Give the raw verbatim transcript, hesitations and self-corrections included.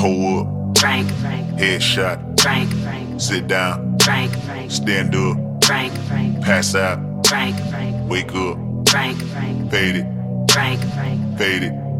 Hold up. Frank, Headshot. Frank, Frank, Sit down. Frank, Frank, Stand up. Frank, Frank, Pass out. Frank, Frank, Wake up. Frank, Frank, Fade it. Frank, Frank, Fade it.